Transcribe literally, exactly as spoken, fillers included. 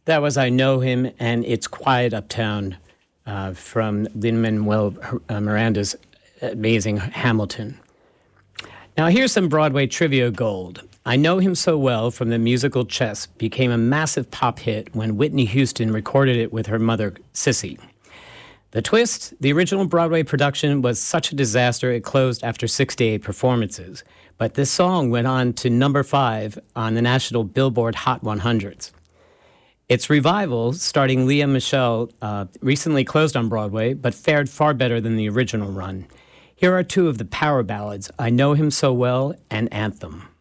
That was I Know Him and It's Quiet Uptown uh, from Lin-Manuel uh, Miranda's amazing Hamilton. Now here's some Broadway trivia gold. I Know Him So Well from the musical Chess became a massive pop hit when Whitney Houston recorded it with her mother, Cissy. The twist, the original Broadway production was such a disaster it closed after sixty-eight performances. But this song went on to number five on the national Billboard Hot one hundreds. Its revival, starring Leah Michele, uh, recently closed on Broadway, but fared far better than the original run. Here are two of the power ballads, I Know Him So Well and Anthem.